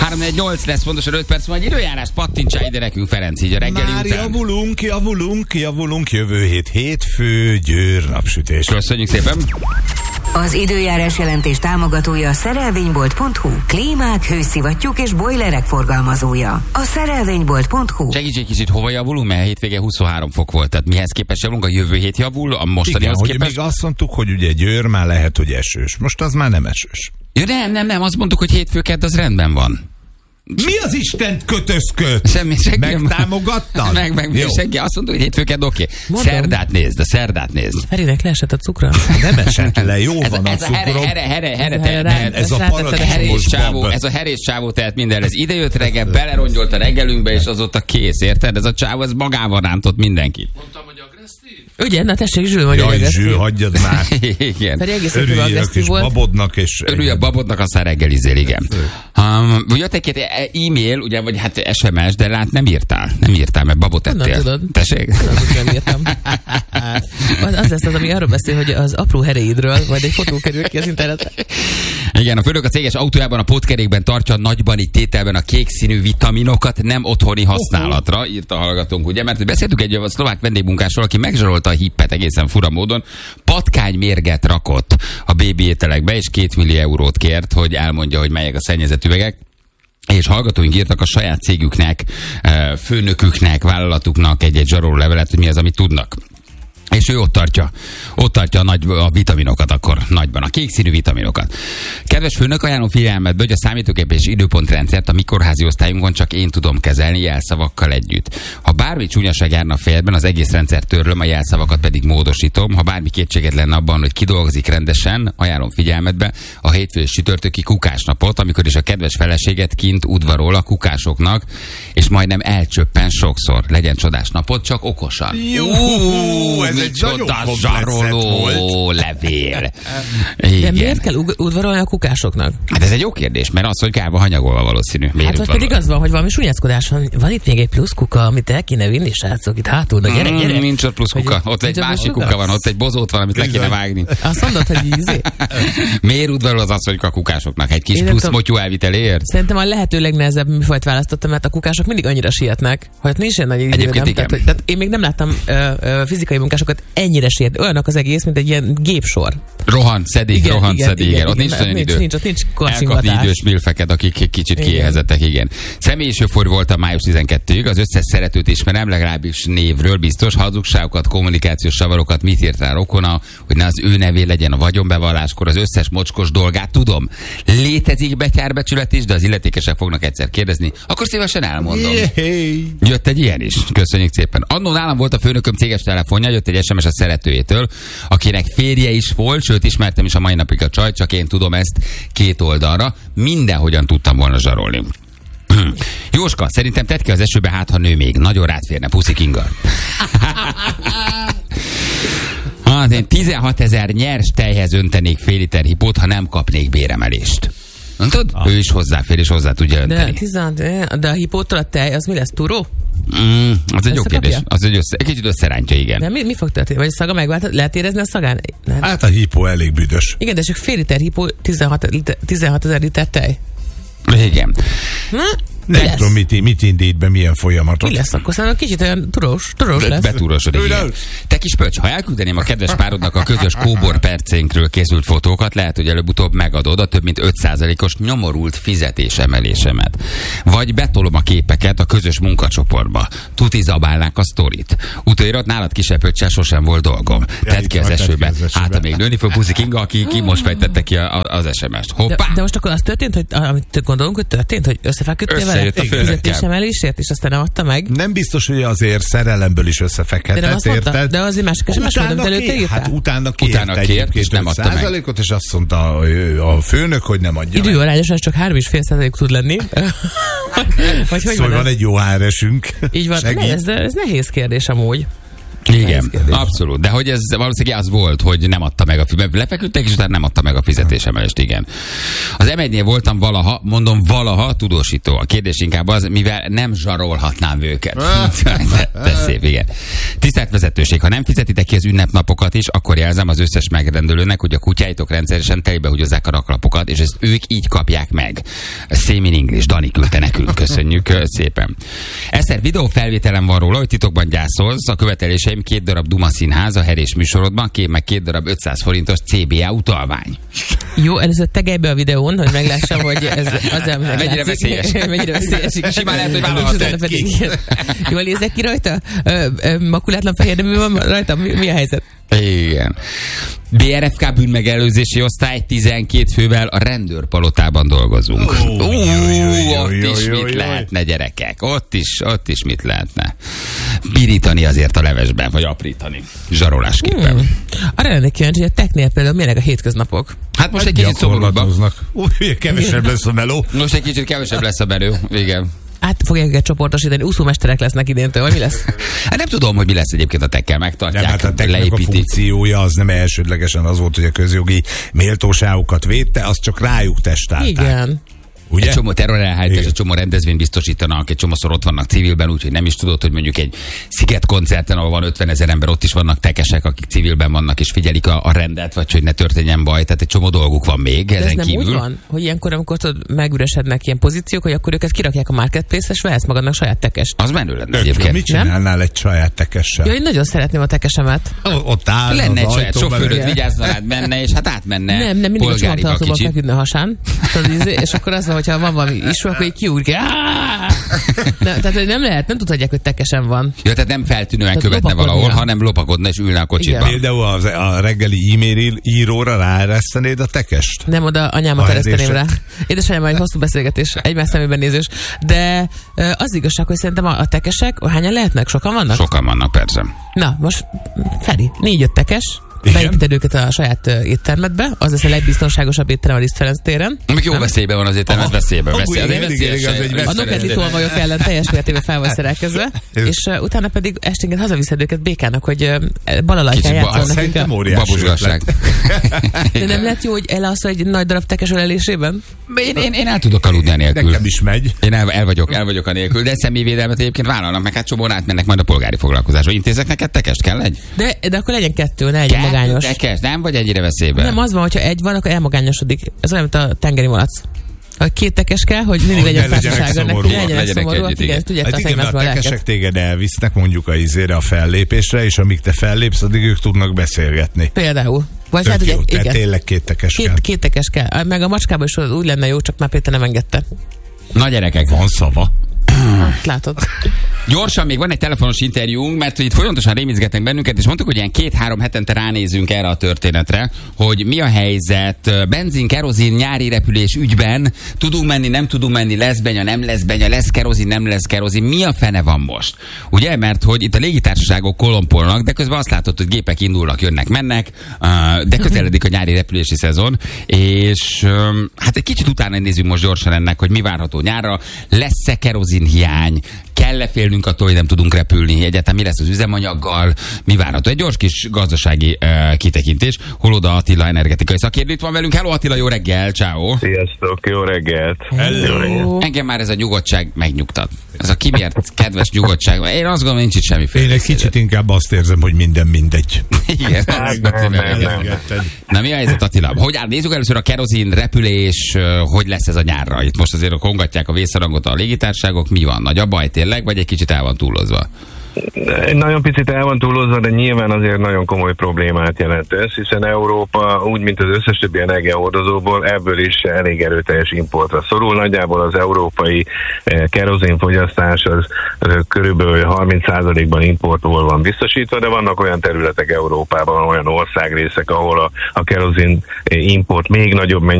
3-4-8 lesz pontosan 5 perc, majd időjárás pattintsá ide nekünk, Ferenc, így a reggeli már után. javulunk, jövő hétfő, Győr, napsütés. Köszönjük szépen. Az időjárás jelentés támogatója a szerelvénybolt.hu. Klímák, hőszivattyúk és bojlerek forgalmazója. A szerelvénybolt.hu. Segíts egy kicsit, hova javulunk, mert hétvége 23 fok volt, tehát mihez képest javulunk, a jövő hét javul, a mostanihoz igen, képest. még azt mondtuk, hogy ugye Győr már lehet, hogy esős. Most az már nem esős. Ja, nem, azt mondtuk, hogy hétfő-kedd az rendben van. Mi az Istent kötözköd? Semmi, megtámogattad? Meg senki azt mondta, hogy hétfőked, oké. Szerdát nézd. Ferinek leesett a cukra. Nem esett le, jó van a cukrom. Ez a paradicsomos bab. Ez a herés csávó tehet minden. Ez idejött reggel, belerongyolt a reggelünkbe, és azóta kész, érted? Ez a csávó, ez magával rántott mindenkit. Mondtam, hogy agresszív? Ugye, na tessék, Zsül, vagy Jaj, Zsül, hagyjad már. Igen. Örülj a kis babodnak, és... Örülj a babodnak, aztán reggelizél, igen. Jött egy-két e-mail, ugye, vagy hát SMS, de lát, nem írtál, mert babot ettél. Nem tudod. Tessék? Nem írtam. Az lesz az, ami arról beszél, hogy az apró heréidről, majd egy fotó kerül ki az internetre. Igen, a főnök a céges autójában a pótkerékben tartja nagyban itt tételben a kék színű vitaminokat nem otthoni használatra, írta a hallgatónk, ugye, mert beszéltük egy szlovák vendégmunkásról, aki megzsarolta a hippet egészen fura módon, patkánymérget rakott a bébi ételekbe, és 2 millió eurót kért, hogy elmondja, hogy melyek a szennyezett üvegek. És hallgatóink írtak a saját cégüknek, főnöküknek, vállalatuknak egy zsaroló levelet, hogy mi az, amit tudnak. És ő ott tartja a vitaminokat akkor nagyban, a kékszínű vitaminokat. Kedves főnök, ajánlom figyelmetbe, hogy a számítógép és időpontrendszert a mi kórházi osztályunkon csak én tudom kezelni jelszavakkal együtt. Ha bármi csúnyaság járna a fejedben, az egész rendszer törlöm, a jelszavakat pedig módosítom. Ha bármi kétséged lenne abban, hogy kidolgozik rendesen, ajánlom figyelmetbe a hétfő és csütörtöki kukásnapot, amikor is a kedves feleséget kint udvarol a kukásoknak, és majdnem elcsöppen sokszor. Legyen csodás napot, csak okosan. Ez egy nagyon zsaroló levél. De miért kell udvarolni a kukásoknak? Hát ez egy jó kérdés, mert az, hogy kárba hanyagolva valószínű. Miért hát vagy pedig az van, hogy valami súlyázkodás van itt még egy plusz kuka, amit el kéne vinni, srácok, itt hátul, de gyere. Nincs ott plusz kuka, ott egy másik kuka van, ott egy bozót van, amit le kéne vágni. Azt mondod, hogy ízé. Miért udvarol az asszonyka a kukásoknak? Egy kis plusz motyú elviteléért? Szerintem a lehető legnehezebb műfajt választottam, mert a kukások mindig annyira sietnek, hogy nincs ilyen nagy idő, nem? Tehát én még nem láttam fizikai munkásokat ennyire sietni. Olyanok az egész, mint egy ilyen gépsor. Rohan, szedik. Ott nincs olyan idő. Nincs elkapni idős milfeket, akik kicsit kiéhezettek, igen. Személyis őfor voltam május 12-ig, az összes szeretőt ismerem, legalábbis névről biztos, hazugságokat, kommunikációs savarokat, mit írt rá rokona, hogy ne az ő nevé legyen a vagyonbevalláskor, az összes mocskos dolgát tudom. Létezik betyárbecsület is, de az illetékesek fognak egyszer kérdezni, akkor szívesen elmondom. Jött egy ilyen is. Köszönjük szépen. Annó nálam volt a főnököm céges telefonja, jött egy SMS a szeretőjétől, akinek férje is volt, sőt ismertem is a mai napig a csajt, csak én tudom ezt két oldalra. Mindenhogyan tudtam volna zsarolni. Jóska, szerintem tedd ki az esőbe, hát ha nő még. Nagyon rád férne, puszi Kinga. Hát én 16 000 nyers tejhez öntenék fél liter hipót, ha nem kapnék béremelést. Tudod? Ő is hozzáfér, és hozzá tudja önteni. De a hipótól a tej, az mi lesz? Turó? Az egy jó kérdés. Az egy kicsit összerántja, igen. De mi fog történni? Vagy a szaga megvált? Lehet érezni a szagán? Nem. Hát a hipó elég büdös. Igen, de csak fél liter hipó, 16 000 liter tej. Igen. Nem tudom, mit indít be, milyen folyamatot. Mi lesz akkor? Szerintem kicsit olyan turós lesz. Betúrosodik, igen. Te kis pöcs, ha elküldeném a kedves párodnak a közös kóbor percénkről készült fotókat, lehet, hogy előbb-utóbb megadod a több mint 5%-os nyomorult fizetésemelésemet. Vagy betolom a képeket a közös munkacsoportba. Tuti zabálnák a sztorit. Utóirat nálad kisebb pöccsel sosem volt dolgom. Tedd ki az esőbe. Hát, ha még nőni fog puszi Kinga, aki most fejtette ki az SMS-t. Hoppá! De most akkor az történt, hogy amit gondolunk, hogy történt, hogy összefeküdtél vele? A fizetésemelésért, és aztán nem adta meg? Nem biztos, hogy azért szerelemből is összefekhetett, érted? De azért másik SMS mondom, de előtte írtál? Hát utána kért, és nem adta meg. És azt mondta a főnök, hogy nem adja meg. Időarányosan csak 3,5% tud lenni. Szóval van egy jó HR-esünk. Így van, ez nehéz kérdés amúgy. Igen, abszolút. De hogy ez valószínűleg az volt, hogy nem adta meg lefeküdtek, és utána nem adta meg a fizetésemelést, igen. Az M1-nél voltam valaha tudósító. A kérdés inkább az, mivel nem zsarolhatnám őket. De szép, igen. Tisztelt vezetőség, ha nem fizetitek ki az ünnepnapokat is, akkor jelzem az összes megrendelőnek, hogy a kutyáitok rendszeresen telibe húgyozzák a raklapokat, és ezt ők így kapják meg. Same in English. Dani küldte nekünk. Köszönjük szépen. Eszter, videófelvételem van róla, hogy titokban gyászolsz. A követeléseim 2 darab Duma Színház a Herés műsorodban, meg 2 darab 500 forintos CBA utalvány. Jó, először tegelj be a videón, hogy meglássam, hogy ez az mennyire veszélyes. Mennyire veszélyes. Simán lehet, hogy vállalhatod. Jól nézek ki rajta? Makulátlan fehér nemű van rajta? Mi a helyzet? Igen. BRFK bűnmegelőzési osztály 12 fővel a rendőrpalotában dolgozunk. Ott is mit lehetne, gyerekek? Ott is mit lehetne? Pirítani azért a levesben, vagy aprítani. Zsarolásképpen. Arra lennék kíváncsi, hogy a teknél például milyenek a hétköznapok? Hát most egy kicsit szomorúbbak. Kevesebb lesz a meló. Most egy kicsit kevesebb lesz a meló. Igen. Hát fogják őket csoportosítani, úszómesterek lesznek idéntől, vagy mi lesz? Hát nem tudom, hogy mi lesz egyébként a tekkel, megtartják, nem, hát a teknek a funkciója az nem elsődlegesen az volt, hogy a közjogi méltóságokat védte, az csak rájuk testálták. Igen. Ugye? Egy csomó terrorelhárítás, egy csomó rendezvényt biztosítanak, egy csomószor ott vannak civilben, úgyhogy nem is tudod, hogy mondjuk egy szigetkoncerten, ahol van 50 000 ember, ott is vannak tekesek, akik civilben vannak és figyelik a rendet, vagy hogy ne történjen baj. Tehát egy csomó dolguk van még. De ezen ez nem kívül. Úgy van, hogy ilyenkor, amikor megüresednek ilyen pozíciók, hogy akkor őket kirakják a marketplace-re, és vehetsz magadnak saját tekest. Az menő lenne egyébként. Mit csinálnál egy saját tekessel? Ja, én nagyon szeretném a tekesemet. Ott áll lenne egy saját sofőröd, vigyázzon rád benne, és hát átmenne. Nem, mindig a csomagtartóban feküdne a hasán. És akkor az van, hogyha van valami is, akkor így kiúrja. Tehát nem lehet, nem tudhatják, hogy tekesen van. Ja, tehát nem feltűnően követne valahol, hanem lopakodna és ülne a kocsiban. Például a reggeli e-mail íróra ráeresztenéd a tekest? Nem, oda anyámat ereszteném rá. Édesanyám, egy hosszú beszélgetés, egymás szemében nézés. De az igazság, hogy szerintem a tekesek, hányan lehetnek? Sokan vannak? Sokan vannak, persze. Na, most Feri, 4-5 tekes. Beépíted őket a saját éttermedbe, az lesz a legbiztonságosabb étterem a Liszt Ferenc téren. Még jó veszélyben van az étterem, veszélyben. A Nokedli tolvajok ellen teljes mértékben fel van szerelkezve, és utána pedig esténként hazaviszed őket békának, hogy balalajkán játszol nekik a babusgasság. De nem lehet jó, hogy elalsz egy nagy darab tekes ölelésében? Én el tudok aludni nélkül. Nekem is megy. Én el vagyok a nélkül, de személyvédelmet egyébként vállalnak, meg hát csomóan átmennek majd a polgári foglalkozásba. Intézek neked tekest, kell egy? De akkor legyen 2, ne egy magányos. Tekes, nem vagy ennyire veszélyben? Nem, az van, hogyha egy van, akkor elmagányosodik. Ez olyan, mint a tengeri malac. Ha 2 tekes kell, hogy mindig legyen társasága, neki legyenek szomorúak. Igen, tudják, hát igen, a tekesek téged elvisznek mondjuk a fellépésre, és amíg te fellépsz, addig ők tudnak beszélgetni. Például. Vagy hát ugye, igen. Tényleg 2 tekes kell. 2 tekes kell. Meg a macskában is úgy lenne jó, csak már Péter nem engedte. Na gyerekek. Van szava. Látod. Gyorsan még van egy telefonos interjúnk, mert hogy itt folyamatosan rémizgetnek bennünket, és mondtuk, hogy ilyen 2-3 hetente ránézünk erre a történetre, hogy mi a helyzet benzin, kerozin, nyári repülés ügyben, tudunk menni, nem tudunk menni, lesz benya, nem lesz benya, lesz kerozin, nem lesz kerozin, mi a fene van most? Ugye, mert hogy itt a légitársaságok kolompolnak, de közben azt látod, hogy gépek indulnak, jönnek, mennek, de közeledik a nyári repülési szezon, és hát egy kicsit utána nézzük most gyorsan ennek, hogy mi várható nyárra, lesz-e kerozin hiány, kell-e félnünk attól, hogy nem tudunk repülni, egyáltalán mi lesz az üzemanyaggal, mi várható. Egy gyors kis gazdasági kitekintés. Holoda Attila energetikai szakértő itt van velünk. Hello Attila, jó reggel, ciao. Sziasztok, jó reggelt. Hello. Engem már ez a nyugodtság megnyugtat. Ez a kimért kedves nyugodtság. Én azt gondolom, nincs itt semmiféle. Én egy kicsit inkább azt érzem, hogy minden mindegy. Igen. Na mi a helyzet, Attila? Hogy áll? Nézzük először a kerozin, repülés, hogy lesz ez a nyárra? Itt most azért kongatják a vészharangot a légitársaságok. Mi van? Nagy a baj tényleg, vagy egy kicsit el van túlozva? Nagyon picit el van túlozva, de nyilván azért nagyon komoly problémát jelent ez, hiszen Európa úgy, mint az összes többi energiahordozóból, ebből is elég erőteljes importra szorul. Nagyjából az európai kerozinfogyasztás az körülbelül 30%-ban importból van biztosítva, de vannak olyan területek Európában, olyan országrészek, ahol a kerozin import még nagyobb